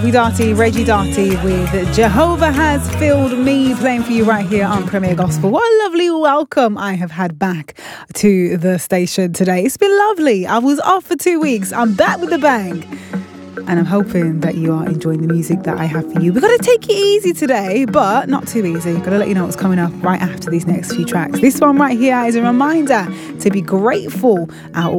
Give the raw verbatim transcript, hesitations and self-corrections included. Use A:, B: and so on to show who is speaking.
A: Darty, Reggie Darty with Jehovah Has Filled Me, playing for you right here on Premier Gospel. What a lovely welcome I have had back to the station today. It's been lovely. I was off for two weeks. I'm back with a bang. And I'm hoping that you are enjoying the music that I have for you. We've got to take it easy today, but not too easy. Got to let you know what's coming up right after these next few tracks. This one right here is a reminder to be grateful at all